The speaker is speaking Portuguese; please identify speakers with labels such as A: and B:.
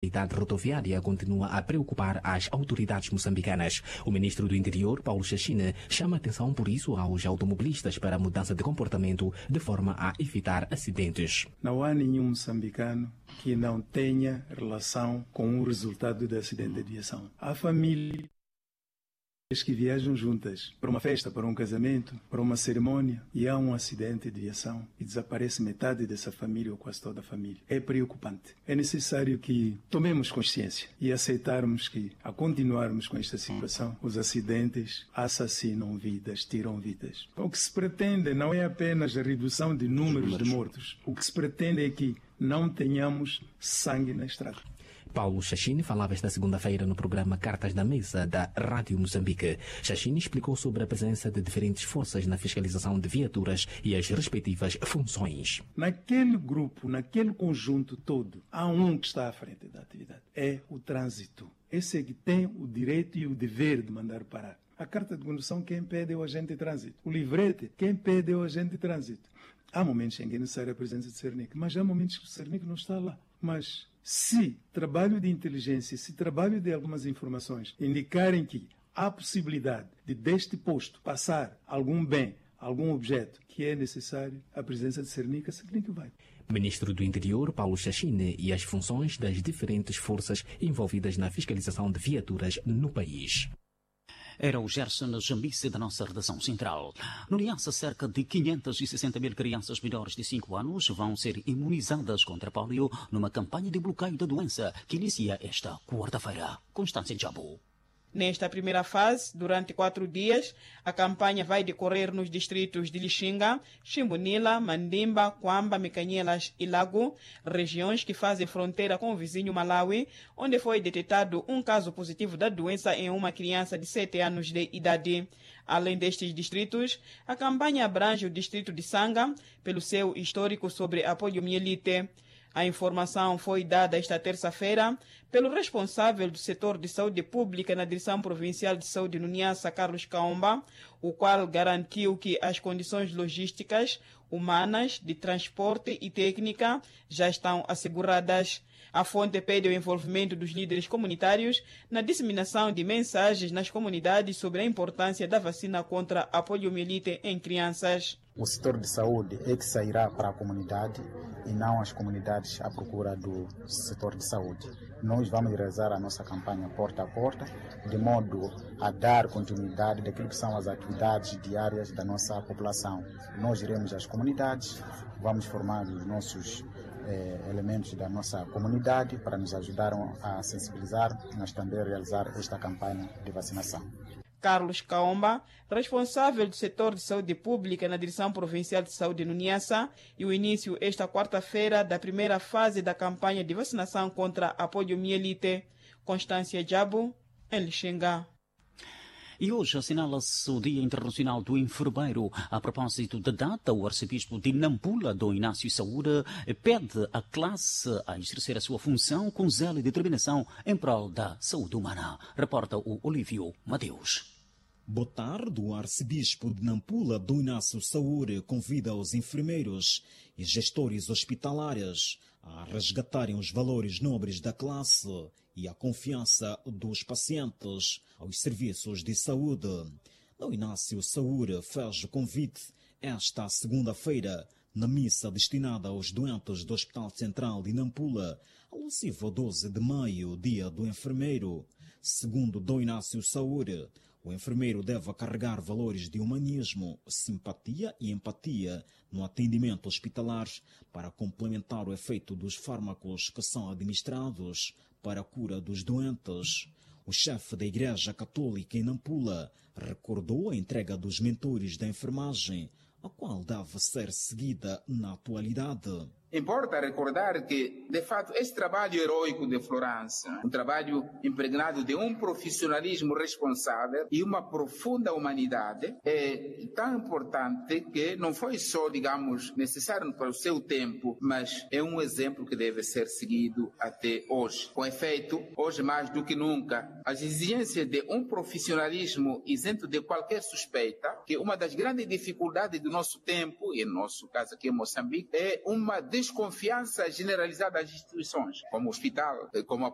A: A rodoviária continua a preocupar as autoridades moçambicanas. O ministro do Interior, Paulo Xaxine, chama atenção por isso aos automobilistas para a mudança de comportamento de forma a evitar acidentes.
B: Não há nenhum moçambicano que não tenha relação com o resultado do acidente de aviação. Há famílias que viajam juntas para uma festa, para um casamento, para uma cerimônia e há um acidente de aviação e desaparece metade dessa família ou quase toda a família. É preocupante. É necessário que tomemos consciência e aceitarmos que, a continuarmos com esta situação, os acidentes assassinam vidas, tiram vidas. O que se pretende não é apenas a redução de números de mortos. O que se pretende é que não tenhamos sangue na estrada.
A: Paulo Xaxine falava esta segunda-feira no programa Cartas da Mesa da Rádio Moçambique. Xaxine explicou sobre a presença de diferentes forças na fiscalização de viaturas e as respectivas funções.
B: Naquele grupo, naquele conjunto todo, há um que está à frente da atividade. É o trânsito. Esse é que tem o direito e o dever de mandar parar. A carta de condução, quem pede é o agente de trânsito. O livrete, quem pede é o agente de trânsito. Há momentos em que é necessária a presença de Cernic, mas há momentos que o Cernic não está lá. Mas se trabalho de inteligência, se trabalho de algumas informações indicarem que há possibilidade de deste posto passar algum bem, algum objeto que é necessário a presença de Cernic, a Cernic vai.
A: Ministro do Interior, Paulo Xaxine, e as funções das diferentes forças envolvidas na fiscalização de viaturas no país.
C: Era o Gerson Jambice da nossa redação central. No Niassa, cerca de 560 mil crianças menores de 5 anos vão ser imunizadas contra pólio numa campanha de bloqueio da doença que inicia esta quarta-feira. Constância Jabu.
D: Nesta primeira fase, durante 4 dias, a campanha vai decorrer nos distritos de Lixinga, Chimbunila, Mandimba, Kwamba, Mecanhelas e Lago, regiões que fazem fronteira com o vizinho Malawi, onde foi detectado um caso positivo da doença em uma criança de 7 anos de idade. Além destes distritos, a campanha abrange o distrito de Sanga, pelo seu histórico sobre a poliomielite. A informação foi dada esta terça-feira pelo responsável do setor de saúde pública na Direção Provincial de Saúde no Niassa, Carlos Kaomba, o qual garantiu que as condições logísticas, humanas, de transporte e técnica já estão asseguradas. A fonte pede o envolvimento dos líderes comunitários na disseminação de mensagens nas comunidades sobre a importância da vacina contra a poliomielite em crianças.
E: O setor de saúde é que sairá para a comunidade e não as comunidades à procura do setor de saúde. Nós vamos realizar a nossa campanha porta a porta, de modo a dar continuidade daquilo que são as atividades diárias da nossa população. Nós iremos às comunidades, vamos formar os nossos elementos da nossa comunidade para nos ajudar a sensibilizar, mas também realizar esta campanha de vacinação.
D: Carlos Kaomba, responsável do setor de saúde pública na Direção Provincial de Saúde no Niassa, e o início esta quarta-feira da primeira fase da campanha de vacinação contra a poliomielite. Constância Jabu, em Lixinga.
C: E hoje assinala-se o Dia Internacional do Enfermeiro. A propósito da data, o arcebispo de Nampula, Dom Inácio Saúra, pede à classe a exercer a sua função com zelo e determinação em prol da saúde humana. Reporta o Olívio Mateus.
F: Boa tarde, o arcebispo de Nampula, Dom Inácio Saúra, convida os enfermeiros e gestores hospitalares a resgatarem os valores nobres da classe e a confiança dos pacientes aos serviços de saúde. Dom Inácio Saúra fez o convite esta segunda-feira na missa destinada aos doentes do Hospital Central de Nampula, alusivo ao 12 de maio, Dia do Enfermeiro. Segundo Dom Inácio Saúra, o enfermeiro deve carregar valores de humanismo, simpatia e empatia no atendimento hospitalar para complementar o efeito dos fármacos que são administrados para a cura dos doentes. O chefe da Igreja Católica em Nampula recordou a entrega dos mentores da enfermagem, a qual deve ser seguida na atualidade.
G: Importa recordar que, de fato, este trabalho heroico de Florença, um trabalho impregnado de um profissionalismo responsável e uma profunda humanidade, é tão importante que não foi só, digamos, necessário para o seu tempo, mas é um exemplo que deve ser seguido até hoje. Com efeito, hoje mais do que nunca, as exigências de um profissionalismo isento de qualquer suspeita, que uma das grandes dificuldades do nosso tempo, e no nosso caso aqui em Moçambique, é uma desconfiança generalizada das instituições, como o hospital, como a